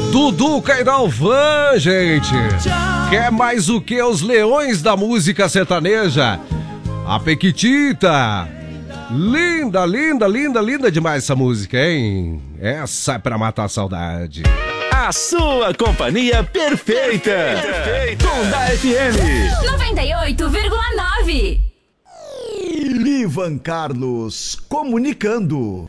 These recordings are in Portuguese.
Dudu Cairalvan, gente. Quer mais o que os leões da música sertaneja? A Pequitita. Linda, linda, linda, linda demais essa música, hein? Essa é pra matar a saudade. A sua companhia perfeita. Com da FM 98,9. Ivan Carlos comunicando.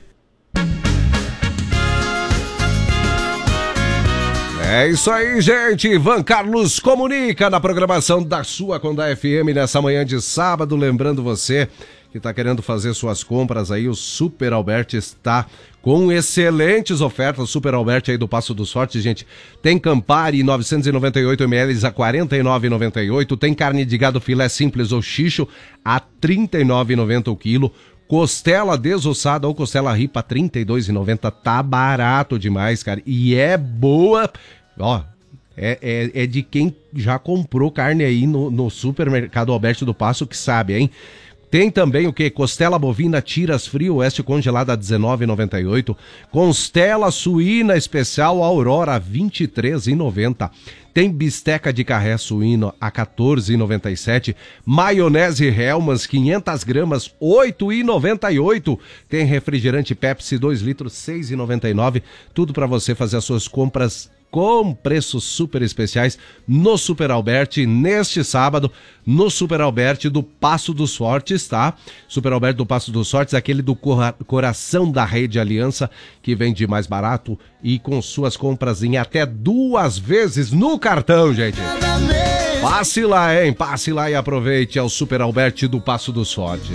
É isso aí, gente. Ivan Carlos comunica na programação da sua Conda FM nessa manhã de sábado. Lembrando você que está querendo fazer suas compras aí, o Super Alberti está com excelentes ofertas. Super Alberti aí do Passo dos Fortes, gente. Tem Campari 998 ml a R$ 49,98. Tem carne de gado filé simples ou xixo a R$ 39,90 o quilo. Costela desossada ou costela ripa R$ 32,90. Tá barato demais, cara. E é boa. Ó, é de quem já comprou carne aí no Supermercado Alberti do Passo que sabe, hein? Tem também o que? Costela bovina tiras frio oeste congelada a R$ 19,98. Costela suína especial Aurora R$ 23,90. Tem bisteca de carré suíno a R$ 14,97. Maionese Hellmann's 500 gramas R$ 8,98. Tem refrigerante Pepsi 2 litros R$ 6,99. Tudo para você fazer as suas compras com preços super especiais no Super Alberti neste sábado, no Super Alberti do Passo dos Fortes, tá? Super Alberti do Passo dos Fortes, aquele do coração da Rede Aliança, que vende mais barato e com suas compras em até 2 vezes no cartão, gente. Passe lá, hein? Passe lá e aproveite, é o Super Alberti do Passo dos Fortes.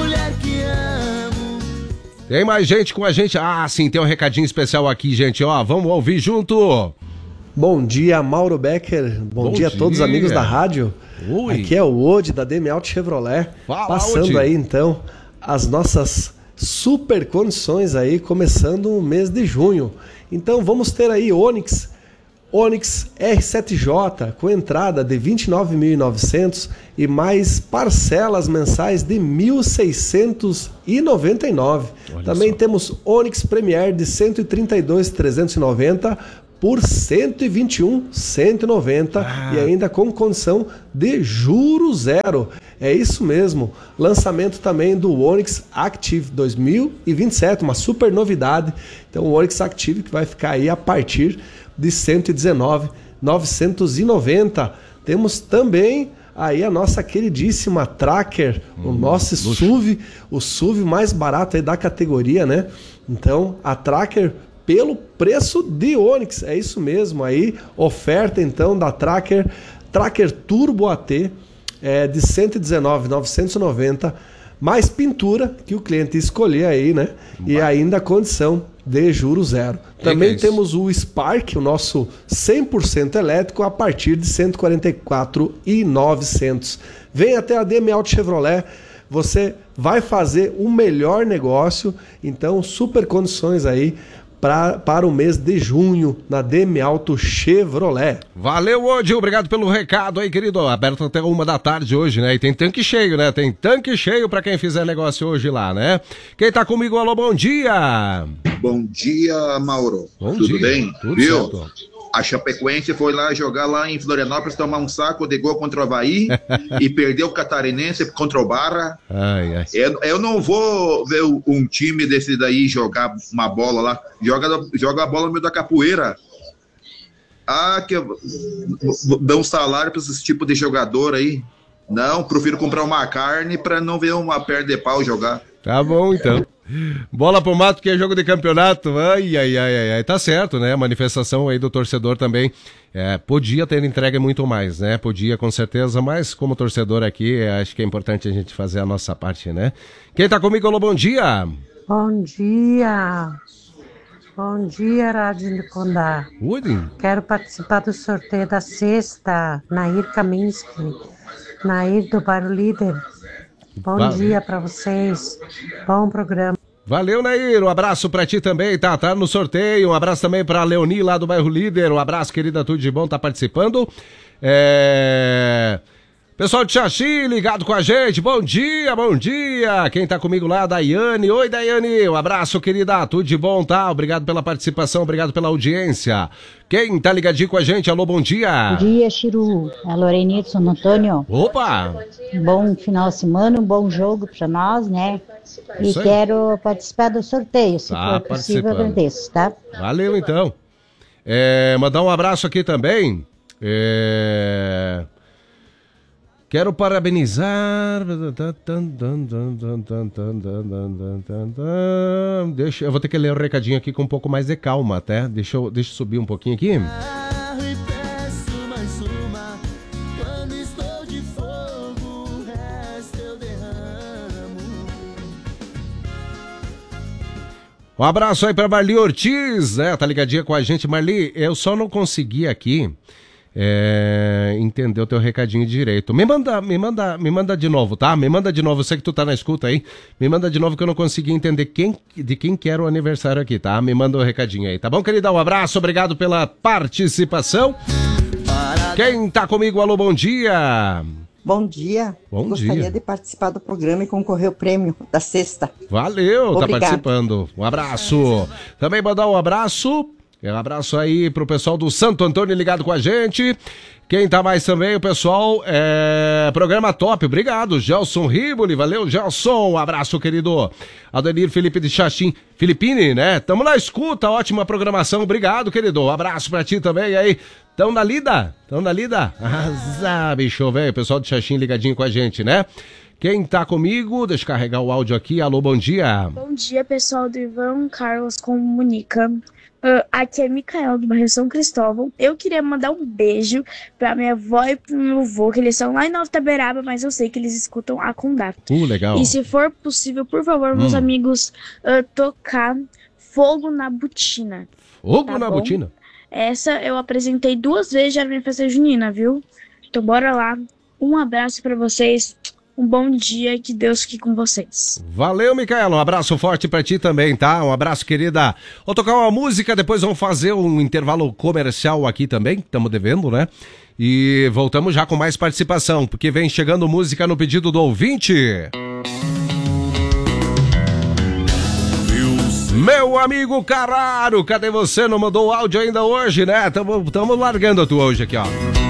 Tem mais gente com a gente? Ah, sim, tem um recadinho especial aqui, gente. Ó, vamos ouvir junto. Bom dia, Mauro Becker. Bom dia a todos os amigos da rádio. Oi. Aqui é o Odi da DM Auto Chevrolet. Fala, passando Odi. aí, então, as nossas super condições aí, começando o mês de junho. Então, vamos ter aí Onix R7J com entrada de R$ 29.900 e mais parcelas mensais de R$ 1.699. Também temos Onix Premier de R$ 132.390 por R$ 121.190 e ainda com condição de juros zero. É isso mesmo. Lançamento também do Onix Active 2027, uma super novidade. Então o Onix Active que vai ficar aí a partir de R$ 119.990. Temos também aí a nossa queridíssima Tracker, o nosso SUV, o SUV mais barato aí da categoria, né? Então, a Tracker pelo preço de Onix, é isso mesmo aí, oferta então da Tracker Turbo AT de R$ 119.990, mais pintura que o cliente escolher aí, né? E ainda a condição de juros zero. Também temos o Spark, o nosso 100% elétrico, a partir de R$ 144.900. Vem até a DM Auto Chevrolet, você vai fazer o melhor negócio, então super condições aí para o mês de junho na DM Auto Chevrolet. Valeu, Odi, obrigado pelo recado aí, querido. Aberto até 1 da tarde hoje, né? E tem tanque cheio, né? Tem tanque cheio para quem fizer negócio hoje lá, né? Quem tá comigo, alô, bom dia! Bom dia, Mauro. Bom dia. Bem? Tudo viu? certo. A Chapecoense foi lá jogar lá em Florianópolis, tomar um saco de gol contra o Avaí e perdeu o Catarinense contra o Barra. Ai, ai. Eu não vou ver um time desse daí jogar uma bola lá. Joga a bola no meio da capoeira. Que dá um salário para esse tipo de jogador aí. Não, prefiro comprar uma carne para não ver uma perna de pau jogar. Tá bom, então. Bola pro mato, que é jogo de campeonato. Ai, tá certo, né? A manifestação aí do torcedor também. Podia ter entregue muito mais, né? Podia, com certeza, mas como torcedor aqui, acho que é importante a gente fazer a nossa parte, né? Quem tá comigo, alô, bom dia! Bom dia! Bom dia, Rádio de Condá. Quero participar do sorteio da sexta, Nair Kaminski, Nair do Bairro Líder. Bom dia pra vocês, bom programa. Valeu, Nair, um abraço pra ti também, tá no sorteio, um abraço também pra Leoni lá do Bairro Líder, um abraço, querida, tudo de bom, tá participando. Pessoal de Xaxim, ligado com a gente. Bom dia, bom dia. Quem tá comigo lá, Daiane. Oi, Daiane. Um abraço, querida. Tudo de bom, tá? Obrigado pela participação, obrigado pela audiência. Quem tá ligadinho com a gente? Alô, bom dia. Bom dia, Chiru. É a Lorenito São Antônio. Opa! Bom final de semana, um bom jogo pra nós, né? E quero participar do sorteio, se for possível, agradeço, tá? Valeu, então. Mandar um abraço aqui também. Quero parabenizar. Eu vou ter que ler o recadinho aqui com um pouco mais de calma, até. Deixa eu subir um pouquinho aqui. Um abraço aí pra Marli Ortiz, né? Tá ligadinha com a gente. Marli, eu só não consegui aqui entender o teu recadinho direito. Me manda de novo, tá? Me manda de novo, eu sei que tu tá na escuta aí. Me manda de novo que eu não consegui entender de quem que era o aniversário aqui, tá? Me manda o recadinho aí, tá bom, querida? Um abraço, obrigado pela participação. Quem tá comigo? Alô, bom dia. Bom dia. Gostaria de participar do programa e concorrer ao prêmio da sexta. Valeu, tá participando. Um abraço. Também mandar um abraço. Um abraço aí pro pessoal do Santo Antônio ligado com a gente. Quem tá mais também, o pessoal, programa top, obrigado, Gelson Riboli, valeu, Gelson, um abraço, querido. Adenir Felipe de Xaxim, Filipine, né? Tamo na escuta, ótima programação, obrigado, querido. Um abraço pra ti também aí. Tão na lida? Arrasa, bicho, velho, pessoal de Xaxim ligadinho com a gente, né? Quem tá comigo? Deixa eu carregar o áudio aqui. Alô, bom dia. Bom dia, pessoal do Ivan Carlos Comunica. Aqui é Micael, do bairro São Cristóvão. Eu queria mandar um beijo pra minha avó e pro meu avô, que eles são lá em Nova Itaberaba, mas eu sei que eles escutam a Condá. Legal. E se for possível, por favor, meus amigos, tocar Fogo na Botina. Fogo na Botina? Essa eu apresentei 2 vezes já na minha festa junina, viu? Então bora lá. Um abraço pra vocês. Um bom dia e que Deus fique com vocês. Valeu, Micaela. Um abraço forte pra ti também, tá? Um abraço, querida. Vou tocar uma música, depois vamos fazer um intervalo comercial aqui também, estamos devendo, né? E voltamos já com mais participação, porque vem chegando música no pedido do ouvinte. Meu amigo Carraro, cadê você? Não mandou o áudio ainda hoje, né? Tamo largando a tua hoje aqui, ó.